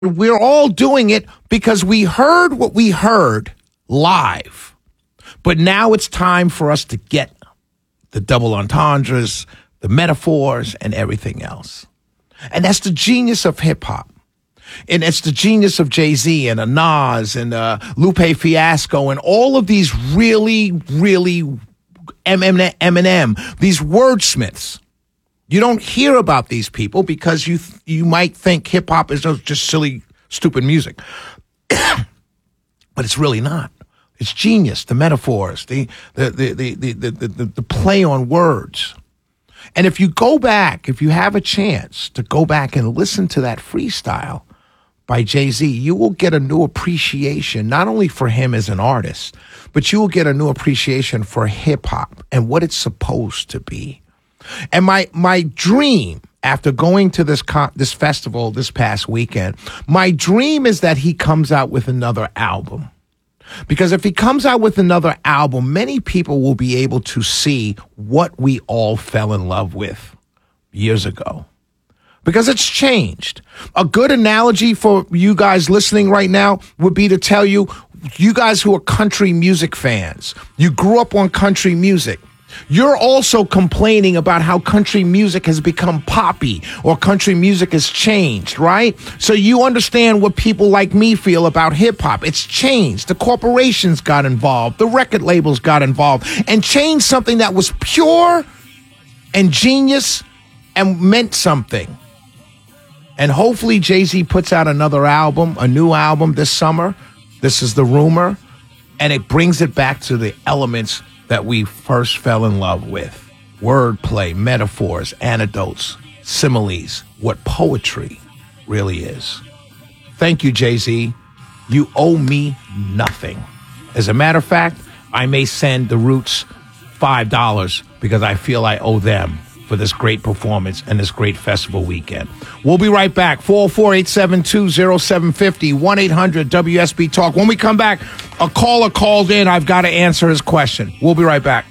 We're all doing it because we heard what we heard live. But now it's time for us to get the double entendres, the metaphors, and everything else. And that's the genius of hip hop. And it's the genius of Jay-Z and Nas and Lupe Fiasco and all of these really, really Eminem, these wordsmiths. You don't hear about these people because you might think hip hop is just silly, stupid music. But it's really not. It's genius, the metaphors, the play on words. And if you go back, if you have a chance to go back and listen to that freestyle by Jay-Z, you will get a new appreciation, not only for him as an artist, but you will get a new appreciation for hip hop and what it's supposed to be. And my dream after going to this festival this past weekend, my dream is that he comes out with another album. Because if he comes out with another album, many people will be able to see what we all fell in love with years ago. Because it's changed. A good analogy for you guys listening right now would be to tell you, you guys who are country music fans, you grew up on country music. You're also complaining about how country music has become poppy or country music has changed, right? So you understand what people like me feel about hip hop. It's changed. The corporations got involved. The record labels got involved and changed something that was pure and genius and meant something. And hopefully Jay-Z puts out another album, a new album this summer. This is the rumor. And it brings it back to the elements that we first fell in love with. Wordplay, metaphors, anecdotes, similes, what poetry really is. Thank you, Jay-Z. You owe me nothing. As a matter of fact, I may send the Roots $5 because I feel I owe them for this great performance and this great festival weekend. We'll be right back. 404-872-0750, 1-800-WSB-TALK. When we come back, a caller called in. I've got to answer his question. We'll be right back.